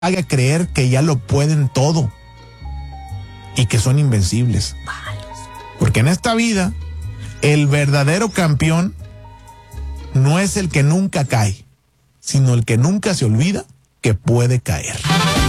haga creer que ya lo pueden todo y que son invencibles. Porque en esta vida, el verdadero campeón no es el que nunca cae, sino el que nunca se olvida que puede caer.